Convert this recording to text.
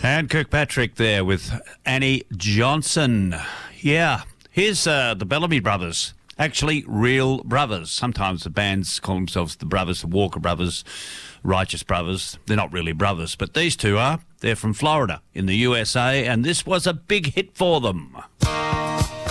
And Kirkpatrick there with Annie Johnson. Yeah, here's the Bellamy Brothers. Actually, real brothers. Sometimes the bands call themselves the Brothers, the Walker Brothers, Righteous Brothers. They're not really brothers, but these two are. They're from Florida in the USA, and this was a big hit for them.